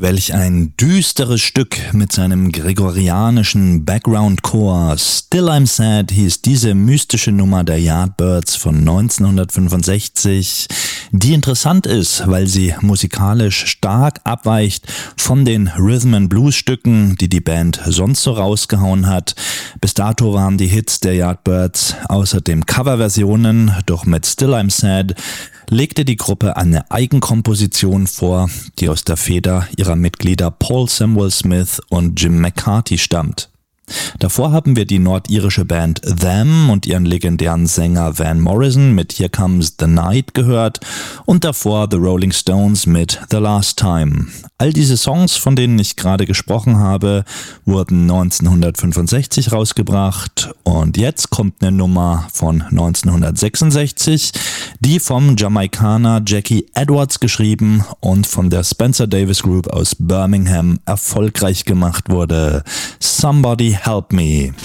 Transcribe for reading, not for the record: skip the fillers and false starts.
Welch ein düsteres Stück mit seinem gregorianischen Background-Chor. Still I'm Sad hieß diese mystische Nummer der Yardbirds von 1965, die interessant ist, weil sie musikalisch stark abweicht von den Rhythm-and-Blues-Stücken, die die Band sonst so rausgehauen hat. Bis dato waren die Hits der Yardbirds außerdem Coverversionen, doch mit Still I'm Sad legte die Gruppe eine Eigenkomposition vor, die aus der Feder ihrer Mitglieder Paul Samuel Smith und Jim McCarty stammt. Davor haben wir die nordirische Band Them und ihren legendären Sänger Van Morrison mit Here Comes the Night gehört und davor The Rolling Stones mit The Last Time. All diese Songs, von denen ich gerade gesprochen habe, wurden 1965 rausgebracht und jetzt kommt eine Nummer von 1966, die vom Jamaikaner Jackie Edwards geschrieben und von der Spencer Davis Group aus Birmingham erfolgreich gemacht wurde. Somebody Help Me.